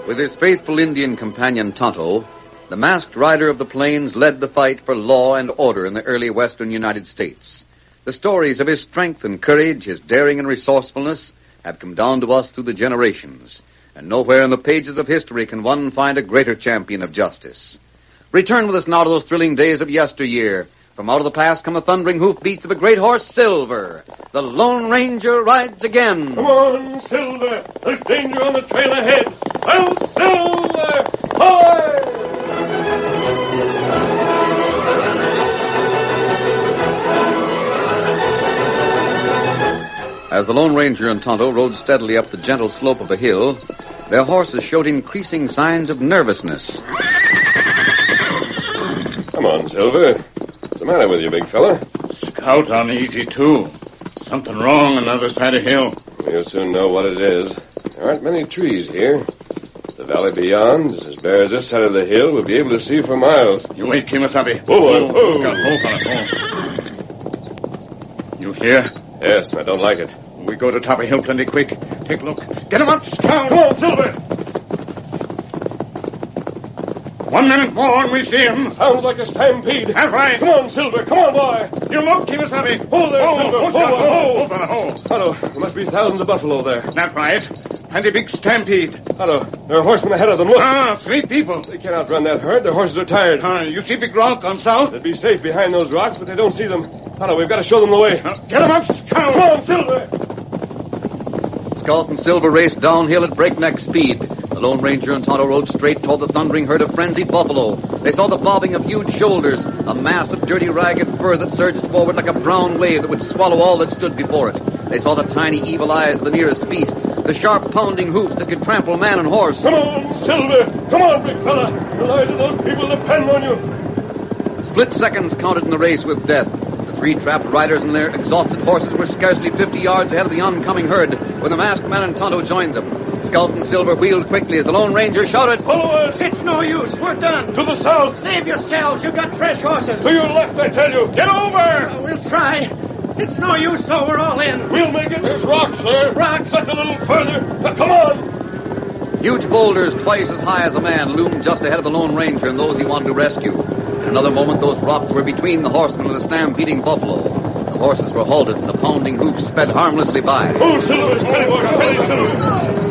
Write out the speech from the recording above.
With his faithful Indian companion Tonto, the masked rider of the plains led the fight for law and order in the early western United States. The stories of his strength and courage, his daring and resourcefulness, have come down to us through the generations, and nowhere in the pages of history can one find a greater champion of justice. Return with us now to those thrilling days of yesteryear. From out of the past come the thundering hoofbeats of a great horse, Silver. The Lone Ranger rides again. Come on, Silver. There's danger on the trail ahead. Well, Silver! Hoy! As the Lone Ranger and Tonto rode steadily up the gentle slope of a hill, their horses showed increasing signs of nervousness. Come on, Silver. What's the matter with you, big fella? Scout uneasy, too. Something wrong on the other side of the hill. You'll soon know what it is. There aren't many trees here. The valley beyond is as bare as this side of the hill. We'll be able to see for miles. You wait, Kimasabi. Whoa. Scout, You hear? Yes, I don't like it. We go to top of hill plenty quick. Take a look. Get him up, Scout. Come on, Silver. 1 minute more and we see him. Sounds like a stampede. That's right. Come on, Silver. Come on, boy. You look, Kimasabi. Hold there, Silver. Hold. Otto, there must be thousands of buffalo there. That's right. And a big stampede. Otto, there are horsemen ahead of them. Look. 3 people. They can't outrun that herd. Their horses are tired. You see big rock on south? They'd be safe behind those rocks, but they don't see them. Otto, we've got to show them the way. Get him up, Scout. Come on, Silver. Scout and Silver raced downhill at breakneck speed. The Lone Ranger and Tonto rode straight toward the thundering herd of frenzied buffalo. They saw the bobbing of huge shoulders, a mass of dirty, ragged fur that surged forward like a brown wave that would swallow all that stood before it. They saw the tiny, evil eyes of the nearest beasts, the sharp, pounding hoofs that could trample man and horse. Come on, Silver. Come on, big fella. The lives of those people depend on you. Split seconds counted in the race with death. The 3 trapped riders and their exhausted horses were scarcely 50 yards ahead of the oncoming herd when the masked man and Tonto joined them. Scout and Silver wheeled quickly as the Lone Ranger shouted, Follow us! It's no use. We're done. To the south! Save yourselves. You've got fresh horses. To your left, I tell you! Get over! We'll try. It's no use, though. We're all in. We'll make it. There's rocks there. Rocks? Just a little further. Now, come on! Huge boulders twice as high as a man loomed just ahead of the Lone Ranger and those he wanted to rescue. In another moment, those rocks were between the horsemen and the stampeding buffalo. The horses were halted and the pounding hoofs sped harmlessly by. Oh, Silver! Steady, Silver!